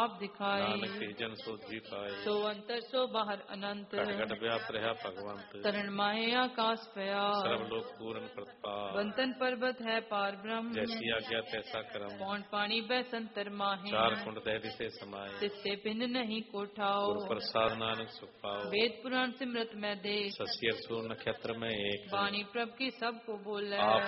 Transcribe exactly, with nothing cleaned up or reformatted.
आप दिखाई। नानक के जन सो जी पाए। सो अंतर सो बाहर अनंत। घट घट व्याप्त रहा भगवंत। तरण माहे आकाश पया। सर्वलोक पूर्ण प्रताप। बंतन पर्वत है पार ब्रह्म। जैसी आज्ञा तैसा करम। कौन पानी बैसंतर माहे। चार कुंड दहरी से समाये। तिससे भिन्न नहीं कोठाओ। गुरु प्रसाद नानक सुख पाओ। वेद पुराण सिमरत में देख। शशि अर सूर्य नक्षत्र में एक। वाणी प्रभ की सबको बोले। आप